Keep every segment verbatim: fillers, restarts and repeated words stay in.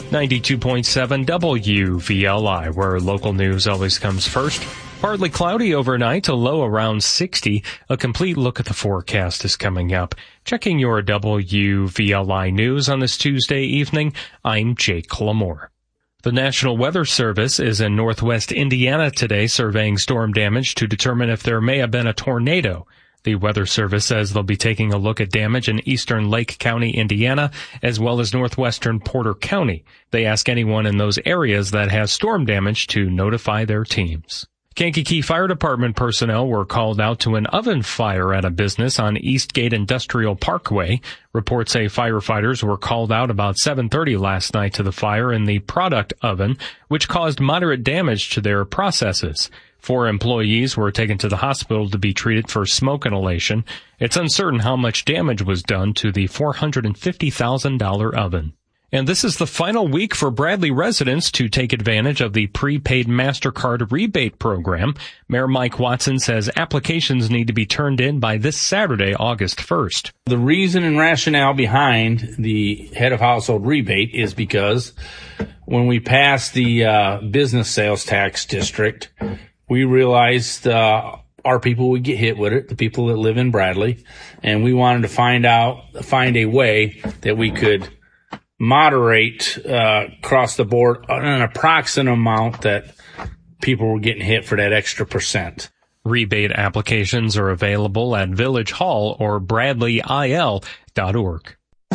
ninety-two point seven W V L I, where local news always comes first. Partly cloudy overnight, a low around sixty. A complete look at the forecast is coming up. Checking your W V L I news on this Tuesday evening, I'm Jake Lamore. The National Weather Service is in northwest Indiana today surveying storm damage to determine if there may have been a tornado. The Weather Service says they'll be taking a look at damage in eastern Lake County, Indiana, as well as northwestern Porter County. They ask anyone in those areas that has storm damage to notify their teams. Kankakee Fire Department personnel were called out to an oven fire at a business on Eastgate Industrial Parkway. Reports say firefighters were called out about seven thirty last night to the fire in the product oven, which caused moderate damage to their processes. Four employees were taken to the hospital to be treated for smoke inhalation. It's uncertain how much damage was done to the four hundred fifty thousand dollars oven. And this is the final week for Bradley residents to take advantage of the prepaid MasterCard rebate program. Mayor Mike Watson says applications need to be turned in by this Saturday, August first. The reason and rationale behind the head of household rebate is because when we passed the uh, business sales tax district, we realized uh, our people would get hit with it, the people that live in Bradley, and we wanted to find out, find a way that we could moderate uh across the board an approximate amount that people were getting hit for that extra percent. Rebate applications are available at Village Hall or bradley I L dot org.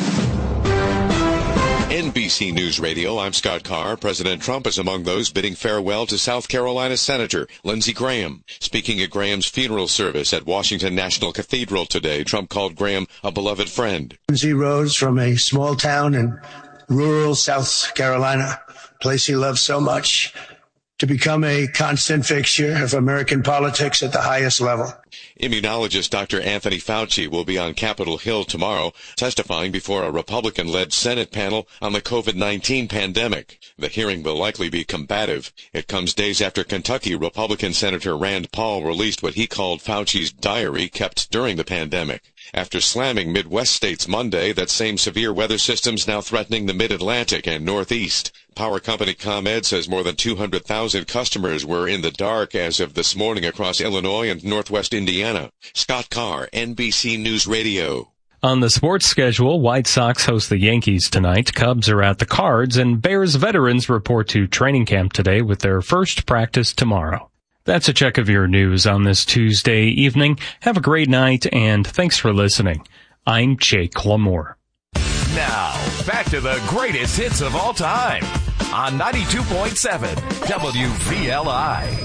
N B C News Radio, I'm Scott Carr. President Trump is among those bidding farewell to South Carolina Senator Lindsey Graham. Speaking at Graham's funeral service at Washington National Cathedral today, Trump called Graham a beloved friend. Lindsey rose from a small town in rural South Carolina, a place he loved so much, to become a constant fixture of American politics at the highest level. Immunologist Doctor Anthony Fauci will be on Capitol Hill tomorrow, testifying before a Republican-led Senate panel on the COVID nineteen pandemic. The hearing will likely be combative. It comes days after Kentucky Republican Senator Rand Paul released what he called Fauci's diary kept during the pandemic. After slamming Midwest states Monday, that same severe weather system's now threatening the Mid-Atlantic and Northeast. Power company ComEd says more than two hundred thousand customers were in the dark as of this morning across Illinois and northwest Indiana. Scott Carr, N B C News Radio. On the sports schedule, White Sox host the Yankees tonight, Cubs are at the Cards, and Bears veterans report to training camp today with their first practice tomorrow. That's a check of your news on this Tuesday evening. Have a great night, and thanks for listening. I'm Jake Lamore. Now, back to the greatest hits of all time on ninety-two point seven W V L I.